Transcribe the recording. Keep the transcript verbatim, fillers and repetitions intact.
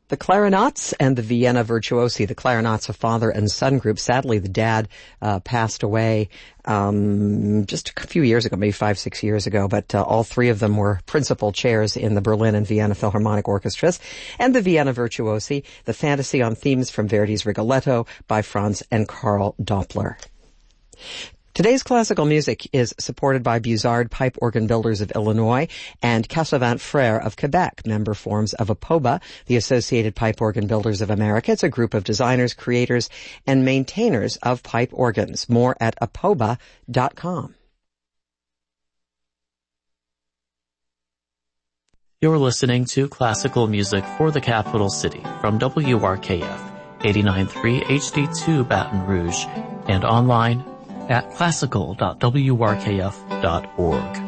The Clarinets and the Vienna Virtuosi. The Clarinets, a father and son group. Sadly, the dad uh, passed away um just a few years ago, maybe five, six years ago, but uh, all three of them were principal chairs in the Berlin and Vienna Philharmonic Orchestras. And the Vienna Virtuosi, the fantasy on themes from Verdi's Rigoletto by Franz and Karl Doppler. Today's classical music is supported by Bussard Pipe Organ Builders of Illinois and Cassavant Frères of Quebec, member forms of APOBA, the Associated Pipe Organ Builders of America. It's a group of designers, creators, and maintainers of pipe organs. More at apoba dot com. You're listening to classical music for the capital city from W R K F eighty-nine point three H D two Baton Rouge and online at classical dot w r k f dot org.